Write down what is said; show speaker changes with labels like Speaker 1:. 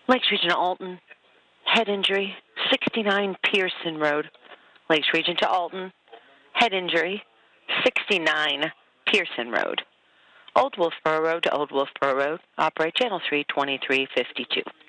Speaker 1: Lakes Region to Alton, head injury, 69 Pearson Road. Lakes Region to Alton, head injury, 69 Pearson Road. Old Wolfboro Road to Old Wolfboro Road, operate channel 32352.